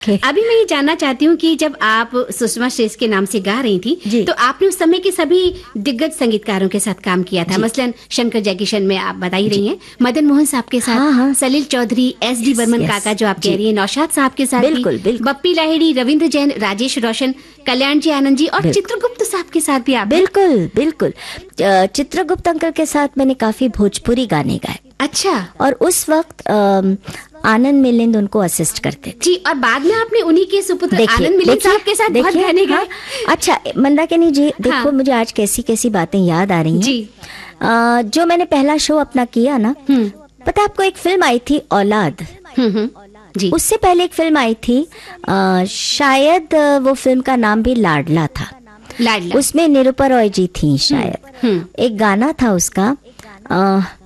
अभी मैं ये जानना चाहती हूँ कि जब आप सुषमा श्रेष्ठ के नाम से गा रही थी तो आपने उस समय के सभी दिग्गज संगीतकारों के साथ काम किया था। मसलन शंकर जयकिशन में आप बता ही रही हैं, मदन मोहन साहब के साथ, सलील चौधरी, एस.डी. बर्मन काका जो आप कह रही हैं, नौशाद साहब के साथ, बिल्कुल, बप्पी लाहिड़ी, रविंद्र जैन, राजेश रोशन, कल्याण जी आनंद जी और चित्रगुप्त साहब के साथ भी आप। बिल्कुल चित्रगुप्त अंकल के साथ मैंने काफी भोजपुरी गाने गाए। अच्छा। और उस वक्त आनंद मिलिंद उनको असिस्ट करते जी, और बाद में आपने उन्हीं के सुपुत्र आनंद मिलिंद साहब के साथ बहुत गाने गाए। अच्छा मंदाकिनी जी, देखो मुझे आज कैसी कैसी बातें याद आ रही हैं जी। जो मैंने पहला शो अपना किया ना, पता आपको एक फिल्म आई थी औलाद जी। उससे पहले एक फिल्म आई थी, शायद वो फिल्म का नाम भी लाडला था। उसमें निरूपा रॉय जी थी शायद। एक गाना था उसका,